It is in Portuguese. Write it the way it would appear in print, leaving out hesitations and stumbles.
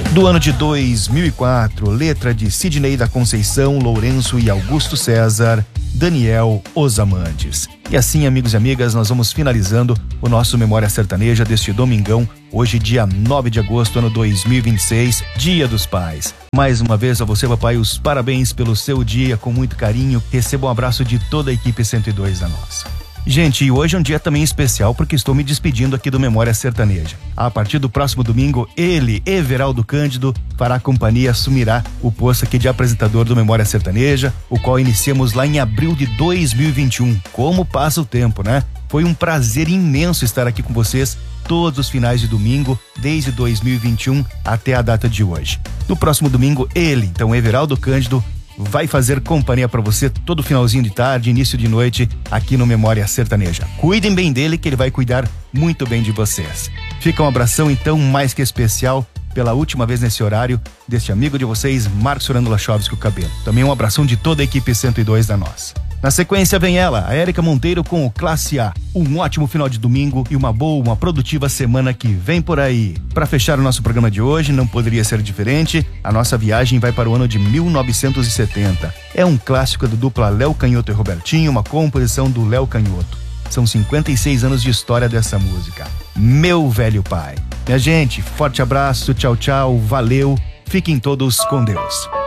Do ano de 2004, letra de Sidney da Conceição, Lourenço e Augusto César, Daniel Os Amantes. E assim, amigos e amigas, nós vamos finalizando o nosso Memória Sertaneja deste domingão, hoje dia 9 de agosto, ano 2026, Dia dos Pais. Mais uma vez a você, papai, os parabéns pelo seu dia, com muito carinho. Receba um abraço de toda a equipe 102 da nossa. Gente, e hoje é um dia também especial porque estou me despedindo aqui do Memória Sertaneja. A partir do próximo domingo, ele, Everaldo Cândido, fará companhia, assumirá o posto aqui de apresentador do Memória Sertaneja, o qual iniciamos lá em abril de 2021. Como passa o tempo, né? Foi um prazer imenso estar aqui com vocês todos os finais de domingo, desde 2021 até a data de hoje. No próximo domingo, ele, então, Everaldo Cândido, vai fazer companhia para você todo finalzinho de tarde, início de noite, aqui no Memória Sertaneja. Cuidem bem dele, que ele vai cuidar muito bem de vocês. Fica um abração, então, mais que especial, pela última vez nesse horário, deste amigo de vocês, Marcos Fernando Lachovski, o Cabelo. Também um abração de toda a equipe 102 da nossa. Na sequência vem ela, a Érica Monteiro com o Classe A. Um ótimo final de domingo e uma boa, uma produtiva semana que vem por aí. Para fechar o nosso programa de hoje, não poderia ser diferente, a nossa viagem vai para o ano de 1970. É um clássico da dupla Léo Canhoto e Robertinho, uma composição do Léo Canhoto. São 56 anos de história dessa música. Meu Velho Pai. Minha gente, forte abraço, tchau, tchau, valeu, fiquem todos com Deus.